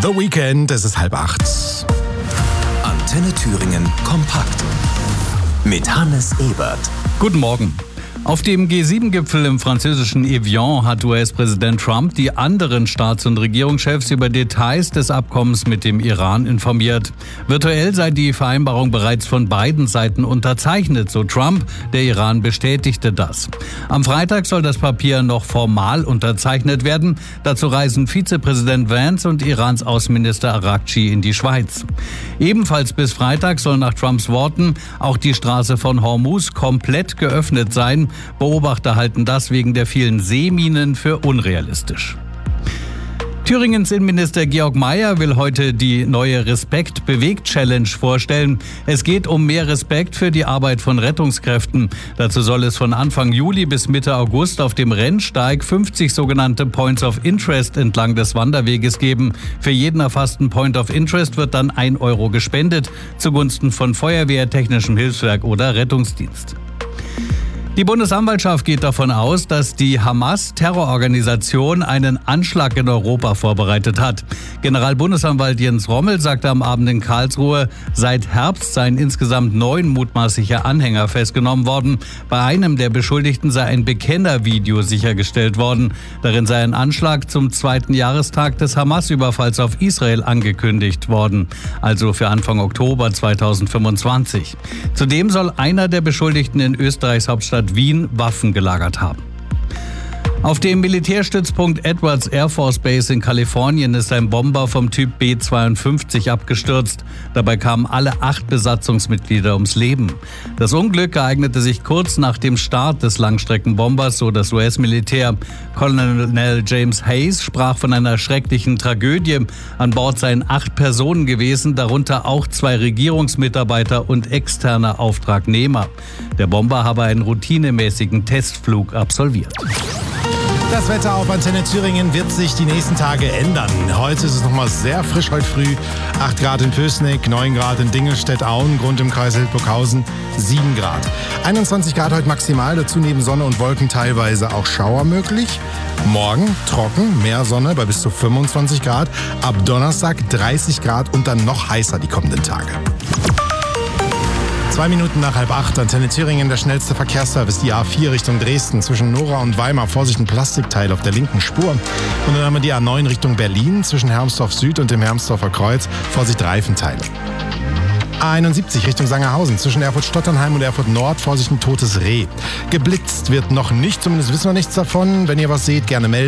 The Weekend, es ist 7:30. Antenne Thüringen kompakt mit Hannes Ebert. Guten Morgen. Auf dem G7-Gipfel im französischen Evian hat US-Präsident Trump die anderen Staats- und Regierungschefs über Details des Abkommens mit dem Iran informiert. Virtuell sei die Vereinbarung bereits von beiden Seiten unterzeichnet, so Trump. Der Iran bestätigte das. Am Freitag soll das Papier noch formal unterzeichnet werden. Dazu reisen Vizepräsident Vance und Irans Außenminister Araghchi in die Schweiz. Ebenfalls bis Freitag soll nach Trumps Worten auch die Straße von Hormuz komplett geöffnet sein. Beobachter halten das wegen der vielen Seeminen für unrealistisch. Thüringens Innenminister Georg Mayer will heute die neue Respekt-Bewegt-Challenge vorstellen. Es geht um mehr Respekt für die Arbeit von Rettungskräften. Dazu soll es von Anfang Juli bis Mitte August auf dem Rennsteig 50 sogenannte Points of Interest entlang des Wanderweges geben. Für jeden erfassten Point of Interest wird dann 1 Euro gespendet, zugunsten von Feuerwehr, Technischem Hilfswerk oder Rettungsdienst. Die Bundesanwaltschaft geht davon aus, dass die Hamas-Terrororganisation einen Anschlag in Europa vorbereitet hat. Generalbundesanwalt Jens Rommel sagte am Abend in Karlsruhe, seit Herbst seien insgesamt 9 mutmaßliche Anhänger festgenommen worden. Bei einem der Beschuldigten sei ein Bekennervideo sichergestellt worden. Darin sei ein Anschlag zum 2. Jahrestag des Hamas-Überfalls auf Israel angekündigt worden, also für Anfang Oktober 2025. Zudem soll einer der Beschuldigten in Österreichs Hauptstadt Wien Waffen gelagert haben. Auf dem Militärstützpunkt Edwards Air Force Base in Kalifornien ist ein Bomber vom Typ B-52 abgestürzt. Dabei kamen alle 8 Besatzungsmitglieder ums Leben. Das Unglück ereignete sich kurz nach dem Start des Langstreckenbombers, so das US-Militär. Colonel James Hayes sprach von einer schrecklichen Tragödie. An Bord seien 8 Personen gewesen, darunter auch 2 Regierungsmitarbeiter und externe Auftragnehmer. Der Bomber habe einen routinemäßigen Testflug absolviert. Das Wetter auf Antenne Thüringen wird sich die nächsten Tage ändern. Heute ist es nochmal sehr frisch, heute früh 8 Grad in Pößneck, 9 Grad in Dingelstedt-Auen, Grund im Kreis Hildburghausen 7 Grad. 21 Grad heute maximal, dazu neben Sonne und Wolken teilweise auch Schauer möglich. Morgen trocken, mehr Sonne bei bis zu 25 Grad. Ab Donnerstag 30 Grad und dann noch heißer die kommenden Tage. 2 Minuten nach 7:30, Antenne Thüringen, der schnellste Verkehrsservice, die A4 Richtung Dresden, zwischen Nora und Weimar, Vorsicht, ein Plastikteil auf der linken Spur. Und dann haben wir die A9 Richtung Berlin, zwischen Hermsdorf Süd und dem Hermsdorfer Kreuz, Vorsicht, Reifenteile. A71 Richtung Sangerhausen, zwischen Erfurt-Stotternheim und Erfurt-Nord, Vorsicht, ein totes Reh. Geblitzt wird noch nicht, zumindest wissen wir nichts davon. Wenn ihr was seht, gerne melden.